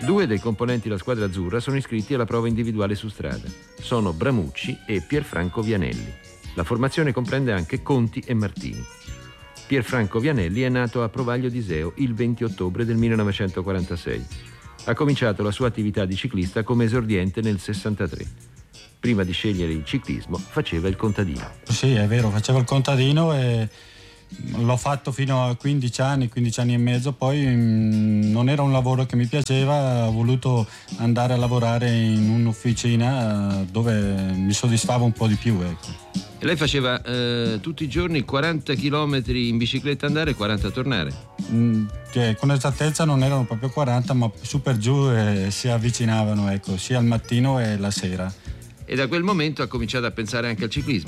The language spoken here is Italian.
Due dei componenti della squadra azzurra sono iscritti alla prova individuale su strada. Sono Bramucci e Pierfranco Vianelli. La formazione comprende anche Conti e Martini. Pierfranco Vianelli è nato a Provaglio d'Iseo il 20 ottobre del 1946. Ha cominciato la sua attività di ciclista come esordiente nel 63. Prima di scegliere il ciclismo faceva il contadino. Sì, è vero, facevo il contadino e l'ho fatto fino a 15 anni e mezzo, poi non era un lavoro che mi piaceva, ho voluto andare a lavorare in un'officina dove mi soddisfava un po' di più, ecco. E lei faceva tutti i giorni 40 km in bicicletta andare e 40 tornare? Con esattezza non erano proprio 40, ma su per giù si avvicinavano, ecco, sia al mattino e la sera. E da quel momento ha cominciato a pensare anche al ciclismo.